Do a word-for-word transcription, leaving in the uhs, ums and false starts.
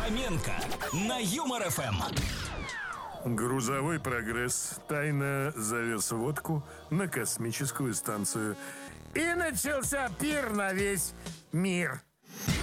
Фоменко на Юмор ФМ. Грузовой прогресс тайно завез водку на космическую станцию. И начался пир на весь мир.